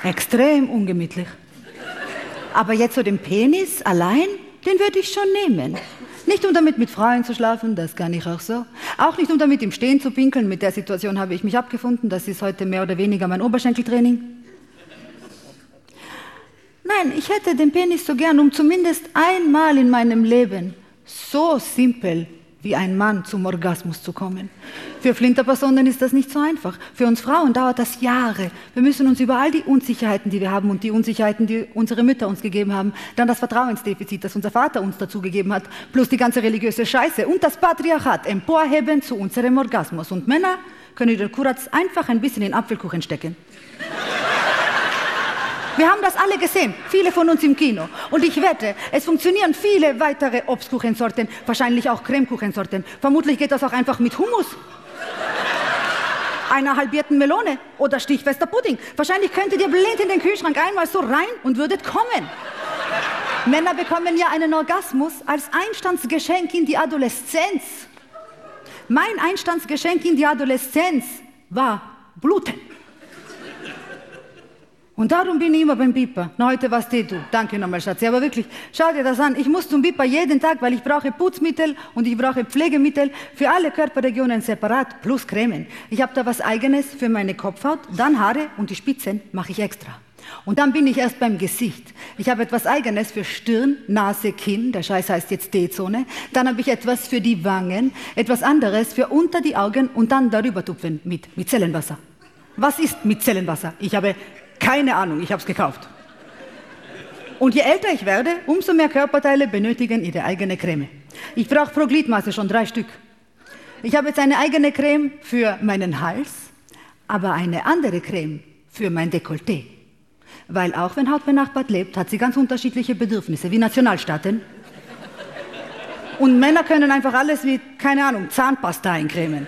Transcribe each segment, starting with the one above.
Extrem ungemütlich. Aber jetzt so den Penis allein, den würde ich schon nehmen. Nicht um damit mit Frauen zu schlafen, das kann ich auch so. Auch nicht um damit im Stehen zu pinkeln, mit der Situation habe ich mich abgefunden, das ist heute mehr oder weniger mein Oberschenkeltraining. Nein, ich hätte den Penis so gern, um zumindest einmal in meinem Leben so simpel wie ein Mann zum Orgasmus zu kommen. Für Flinterpersonen ist das nicht so einfach. Für uns Frauen dauert das Jahre. Wir müssen uns über all die Unsicherheiten, die wir haben und die Unsicherheiten, die unsere Mütter uns gegeben haben, dann das Vertrauensdefizit, das unser Vater uns dazu gegeben hat, plus die ganze religiöse Scheiße und das Patriarchat emporheben zu unserem Orgasmus. Und Männer können den Kuratz einfach ein bisschen in Apfelkuchen stecken. Wir haben das alle gesehen, viele von uns im Kino. Und ich wette, es funktionieren viele weitere Obstkuchensorten, wahrscheinlich auch Cremekuchensorten. Vermutlich geht das auch einfach mit Hummus, einer halbierten Melone oder stichfester Pudding. Wahrscheinlich könntet ihr blind in den Kühlschrank einmal so rein und würdet kommen. Männer bekommen ja einen Orgasmus als Einstandsgeschenk in die Adoleszenz. Mein Einstandsgeschenk in die Adoleszenz war Bluten. Und darum bin ich immer beim Biper. Na, heute warst du. Danke nochmal, Schatzi. Aber wirklich, schau dir das an. Ich muss zum Biper jeden Tag, weil ich brauche Putzmittel und ich brauche Pflegemittel für alle Körperregionen separat, plus Cremen. Ich habe da was Eigenes für meine Kopfhaut, dann Haare und die Spitzen mache ich extra. Und dann bin ich erst beim Gesicht. Ich habe etwas Eigenes für Stirn, Nase, Kinn, der Scheiß heißt jetzt T-Zone. Dann habe ich etwas für die Wangen, etwas anderes für unter die Augen und dann darüber tupfen mit Micellenwasser. Was ist Micellenwasser? Ich habe keine Ahnung, ich habe es gekauft. Und je älter ich werde, umso mehr Körperteile benötigen ihre eigene Creme. Ich brauche pro Gliedmaße schon 3 Stück. Ich habe jetzt eine eigene Creme für meinen Hals, aber eine andere Creme für mein Dekolleté. Weil auch wenn Haut benachbart lebt, hat sie ganz unterschiedliche Bedürfnisse, wie Nationalstaaten. Und Männer können einfach alles wie, keine Ahnung, Zahnpasta eincremen.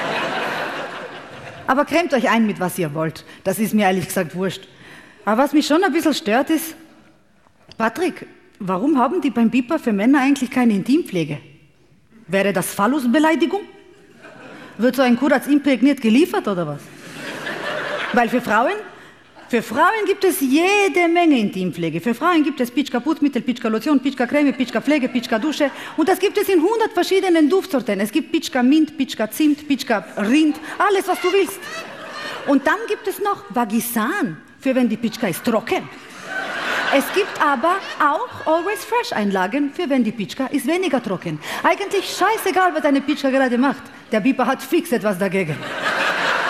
Aber cremt euch ein mit was ihr wollt. Das ist mir ehrlich gesagt wurscht. Aber was mich schon ein bisschen stört ist, Patrick, warum haben die beim Biper für Männer eigentlich keine Intimpflege? Wäre das Phallusbeleidigung? Wird so ein Kuratz imprägniert geliefert oder was? Weil für Frauen gibt es jede Menge Intimpflege. Für Frauen gibt es Pitschka Putzmittel, Pitschka Lotion, Pitschka Creme, Pitschka Pflege, Pitschka Dusche. Und das gibt es in 100 verschiedenen Duftsorten. Es gibt Pitschka Mint, Pitschka Zimt, Pitschka Rind, alles was du willst. Und dann gibt es noch Vagisan, für wenn die Pitschka ist trocken. Es gibt aber auch Always Fresh Einlagen, für wenn die Pitschka ist weniger trocken. Eigentlich scheißegal, was eine Pitschka gerade macht. Der Biper hat fix etwas dagegen.